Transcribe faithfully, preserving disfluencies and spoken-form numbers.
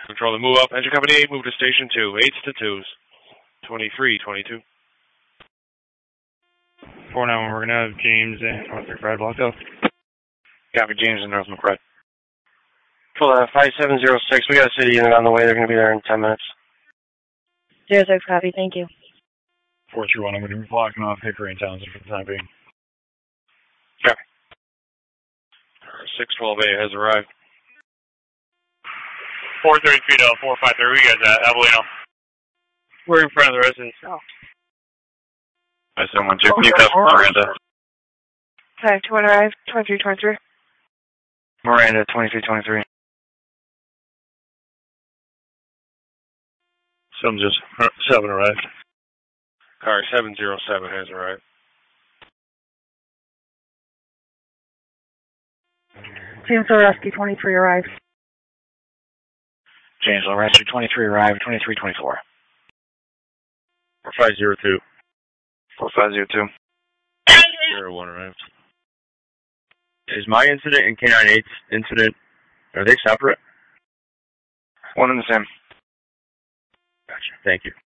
Control the move up. Engine company eight, move to station two. Eights to twos. twenty-three, twenty-two. four nine one, we're going to have James and North McBride blocked up. Copy, James and North McBride. Full uh, five seven zero six, we got a city unit on the way. They're going to be there in ten minutes. Zero six, copy, thank you. four three one, I'm going to be blocking off Hickory and Townsend for the time being. Copy. six twelve A has arrived. four thirty-three to four five three, we guys at Abileno. We're in front of the residence now. I seven one two, Newcastle, Miranda. five two one arrived, twenty-three twenty-three. Miranda, twenty-three twenty-three. Some just seven arrived. Car seven zero seven has arrived. James Loreski, twenty-three arrived. James Loreski, twenty-three arrived, twenty-three twenty-four. four five zero two. four five zero two. zero one arrived. Is my incident and K ninety-eight's incident, are they separate? One and the same. Gotcha. Thank you.